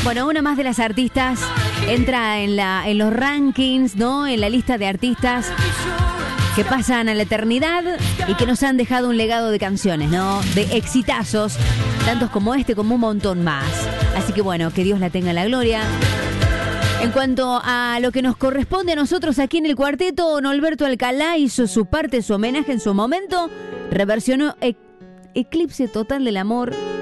Bueno, una más de las artistas entra en los rankings, ¿no? En la lista de artistas que pasan a la eternidad y que nos han dejado un legado de canciones, ¿no? De exitazos, tantos como este, como un montón más. Así que bueno, que Dios la tenga en la gloria. En cuanto a lo que nos corresponde a nosotros aquí en el cuarteto, Norberto Alcalá hizo su parte, su homenaje en su momento, reversionó Eclipse Total del Amor